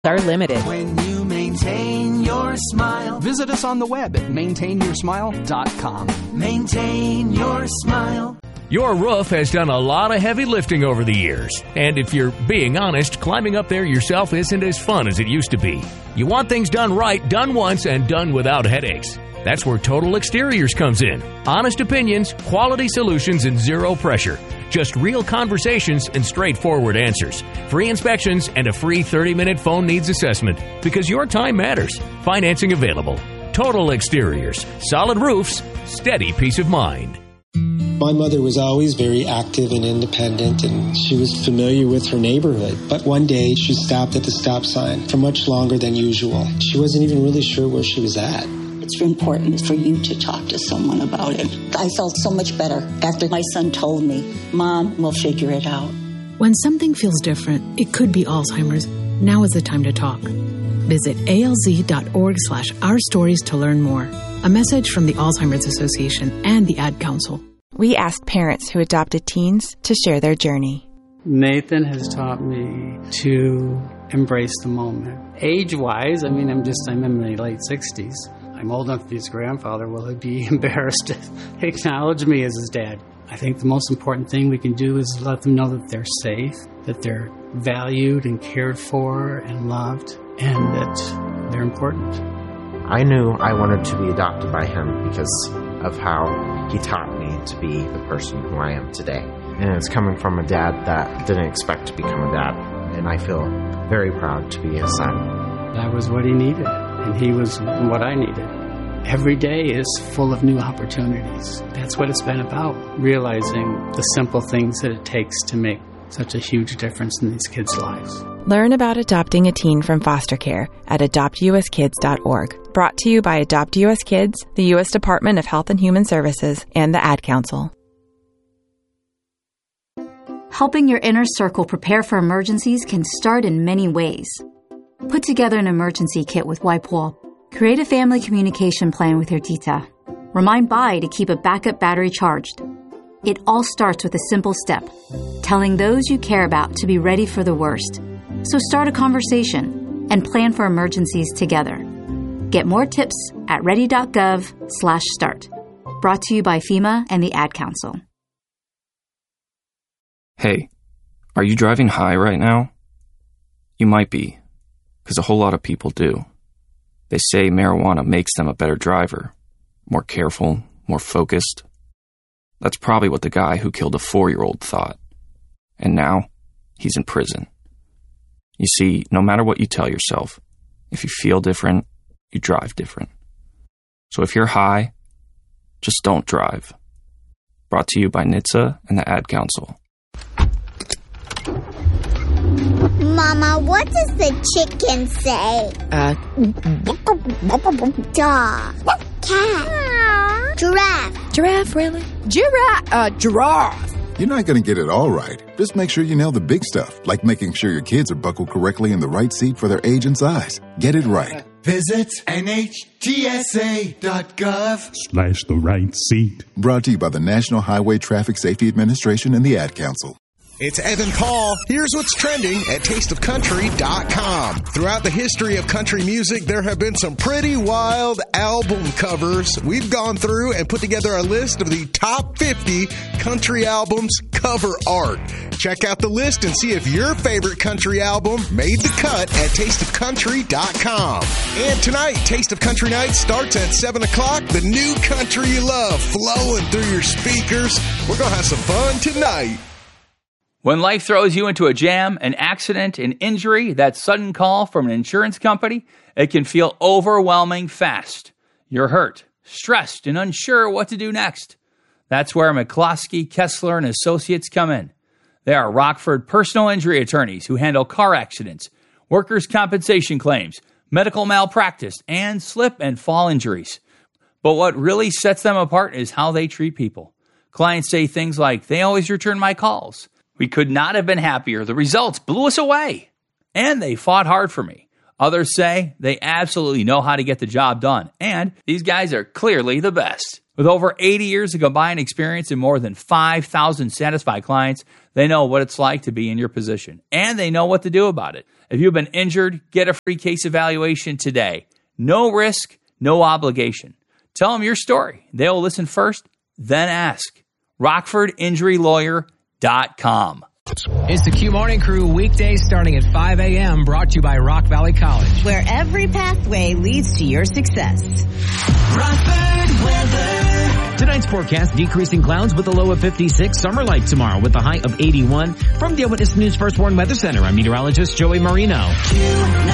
are limited. When you maintain your smile, visit us on the web at maintainyoursmile.com. Maintain your smile. Your roof has done a lot of heavy lifting over the years. And if you're being honest, climbing up there yourself isn't as fun as it used to be. You want things done right, done once, and done without headaches. That's where Total Exteriors comes in. Honest opinions, quality solutions, and zero pressure. Just real conversations and straightforward answers. Free inspections and a free 30-minute phone needs assessment. Because your time matters. Financing available. Total Exteriors. Solid roofs. Steady peace of mind. My mother was always very active and independent, and she was familiar with her neighborhood. But one day, she stopped at the stop sign for much longer than usual. She wasn't even really sure where she was at. It's important for you to talk to someone about it. I felt so much better after my son told me, Mom, we'll figure it out. When something feels different, it could be Alzheimer's. Now is the time to talk. Visit alz.org/ourstories to learn more. A message from the Alzheimer's Association and the Ad Council. We asked parents who adopted teens to share their journey. Nathan has taught me to embrace the moment. Age-wise, I'm in my late 60s. I'm old enough to be his grandfather. Will he be embarrassed to acknowledge me as his dad? I think the most important thing we can do is let them know that they're safe, that they're valued and cared for and loved, and that they're important. I knew I wanted to be adopted by him because of how he taught me to be the person who I am today. And it's coming from a dad that didn't expect to become a dad. And I feel very proud to be his son. That was what he needed, and he was what I needed. Every day is full of new opportunities. That's what it's been about, realizing the simple things that it takes to make such a huge difference in these kids' lives. Learn about adopting a teen from foster care at adoptuskids.org. Brought to you by Adopt U.S. Kids, the U.S. Department of Health and Human Services, and the Ad Council. Helping your inner circle prepare for emergencies can start in many ways. Put together an emergency kit with WIPOL. Create a family communication plan with your tita. Remind Bai to keep a backup battery charged. It all starts with a simple step, telling those you care about to be ready for the worst. So start a conversation and plan for emergencies together. Get more tips at ready.gov/start. Brought to you by FEMA and the Ad Council. Hey, are you driving high right now? You might be, because a whole lot of people do. They say marijuana makes them a better driver, more careful, more focused. That's probably what the guy who killed a 4-year-old thought. And now, he's in prison. You see, no matter what you tell yourself, if you feel different, you drive different. So if you're high, just don't drive. Brought to you by NHTSA and the Ad Council. Mama, what does the chicken say? Dog. Cat. Giraffe. Giraffe, really? Giraffe. You're not going to get it all right. Just make sure you nail the big stuff, like making sure your kids are buckled correctly in the right seat for their age and size. Get it right. Visit NHTSA.gov/ the right seat. Brought to you by the National Highway Traffic Safety Administration and the Ad Council. It's Evan Paul. Here's what's trending at tasteofcountry.com. Throughout the history of country music, there have been some pretty wild album covers. We've gone through and put together a list of the top 50 country albums cover art. Check out the list and see if your favorite country album made the cut at tasteofcountry.com. And tonight, Taste of Country Night starts at 7 o'clock. The new country you love flowing through your speakers. We're going to have some fun tonight. When life throws you into a jam, an accident, an injury, that sudden call from an insurance company, it can feel overwhelming fast. You're hurt, stressed, and unsure what to do next. That's where McCloskey, Kessler, and Associates come in. They are Rockford personal injury attorneys who handle car accidents, workers' compensation claims, medical malpractice, and slip and fall injuries. But what really sets them apart is how they treat people. Clients say things like, "They always return my calls. We could not have been happier. The results blew us away. And they fought hard for me. Others say they absolutely know how to get the job done, and these guys are clearly the best. With over 80 years of combined experience and more than 5,000 satisfied clients, they know what it's like to be in your position, and they know what to do about it. If you've been injured, get a free case evaluation today. No risk, no obligation. Tell them your story. They'll listen first, then ask. RockfordInjuryLawyer.com. It's the Q Morning Crew, weekdays starting at 5 a.m., brought to you by Rock Valley College. Where every pathway leads to your success. Rockford weather. Tonight's forecast, decreasing clouds with a low of 56. Summer light tomorrow with a high of 81. From the Eyewitness News First Warn Weather Center, I'm meteorologist Joey Marino.